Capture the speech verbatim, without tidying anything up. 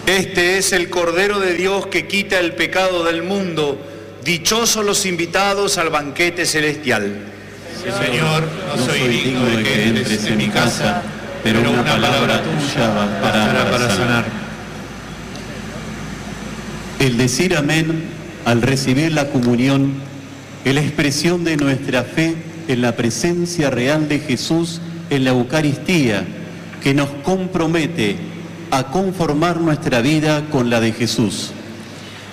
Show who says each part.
Speaker 1: Este es el Cordero de Dios que quita el pecado del mundo. Dichosos los invitados al banquete celestial.
Speaker 2: Señor, no soy digno de que entres en mi casa, pero una palabra tuya bastará para sanar.
Speaker 3: El decir amén al recibir la comunión es la expresión de nuestra fe en la presencia real de Jesús en la Eucaristía, que nos compromete a conformar nuestra vida con la de Jesús.